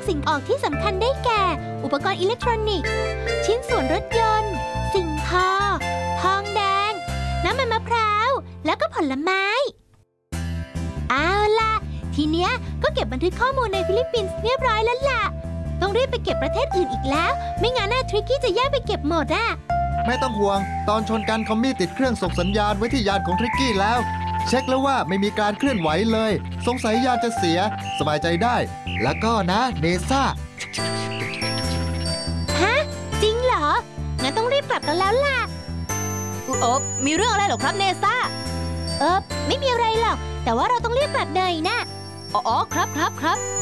สิ่งออกที่สำคัญได้แก่ อุปกรณ์อิเล็กทรอนิกส์ ชิ้นส่วนรถยนต์ สิ่งทอ ทองแดง น้ำมันมะพร้าว แล้วก็ผลไม้ เอาล่ะ ทีเนี้ยก็เก็บบันทึกข้อมูลในฟิลิปปินส์เรียบร้อยแล้วล่ะ ต้องรีบไปเก็บประเทศอื่นอีกแล้ว ไม่งั้นน่ะทริกกี้จะแย่งไปเก็บหมดอ่ะไม่ต้องห่วง ตอนชนกันคอมมี่ติดเครื่องส่งสัญญาณไว้ที่ยานของทริกกี้แล้ว เช็คแล้วว่าไม่มีการเคลื่อนไหวเลย สงสัยยานจะเสีย สบายใจได้ แล้วก็นะเนซ่าฮะ จริงเหรอ งั้นต้องรีบกลับกันแล้วล่ะมีเรื่องอะไรเหรอครับเนซ่าไม่มีอะไรหรอก แต่ว่าเราต้องรีบกลับหน่อยนะอ๋อครับ